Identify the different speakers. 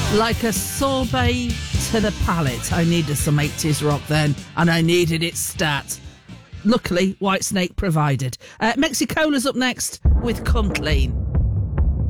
Speaker 1: Like a sorbet to the palate. I needed some 80s rock then, and I needed it stat. Luckily, Whitesnake provided. Mexicola's up next with Come Clean.